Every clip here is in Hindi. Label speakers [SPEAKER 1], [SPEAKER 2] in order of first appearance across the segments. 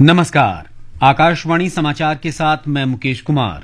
[SPEAKER 1] नमस्कार। आकाशवाणी समाचार के साथ मैं मुकेश कुमार।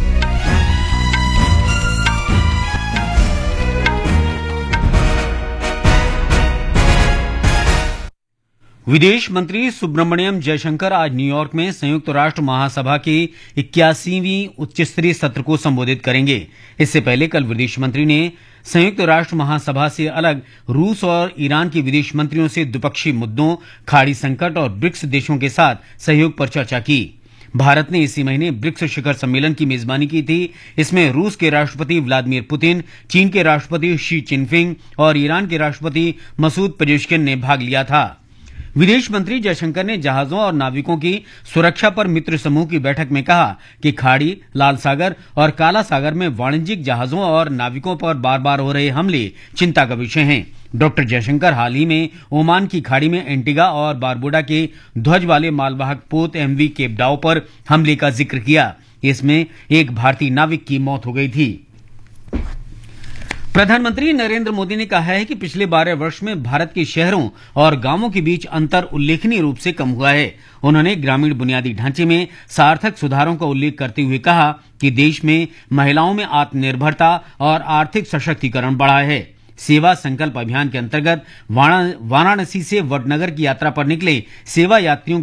[SPEAKER 1] विदेश मंत्री सुब्रमण्यम जयशंकर आज न्यूयॉर्क में संयुक्त राष्ट्र महासभा के 81वीं उच्चस्तरीय सत्र को संबोधित करेंगे। इससे पहले कल विदेश मंत्री ने संयुक्त राष्ट्र महासभा से अलग रूस और ईरान के विदेश मंत्रियों से द्विपक्षीय मुद्दों, खाड़ी संकट और ब्रिक्स देशों के साथ सहयोग पर चर्चा की। भारत ने इसी महीने ब्रिक्स शिखर सम्मेलन की मेजबानी की थी। इसमें रूस के राष्ट्रपति व्लादिमीर पुतिन, चीन के राष्ट्रपति शी चिनफिंग और ईरान के राष्ट्रपति मसूद पेजेश्किन ने भाग लिया था। विदेश मंत्री जयशंकर ने जहाजों और नाविकों की सुरक्षा पर मित्र समूह की बैठक में कहा कि खाड़ी, लाल सागर और काला सागर में वाणिज्यिक जहाजों और नाविकों पर बार बार हो रहे हमले चिंता का विषय हैं। डॉक्टर जयशंकर हाल ही में ओमान की खाड़ी में एंटीगा और बारबुडा के ध्वज वाले मालवाहक पोत एमवी केपडाउ पर हमले का जिक्र किया। इसमें एक भारतीय नाविक की मौत हो गई थी। प्रधानमंत्री नरेंद्र मोदी ने कहा है कि पिछले 12 वर्ष में भारत के शहरों और गांवों के बीच अंतर उल्लेखनीय रूप से कम हुआ है। उन्होंने ग्रामीण बुनियादी ढांचे में सार्थक सुधारों का उल्लेख करते हुए कहा कि देश में महिलाओं में आत्मनिर्भरता और आर्थिक सशक्तिकरण बढ़ा है। सेवा संकल्प अभियान के अंतर्गत वाराणसी से वडनगर की यात्रा पर निकले सेवा यात्रियों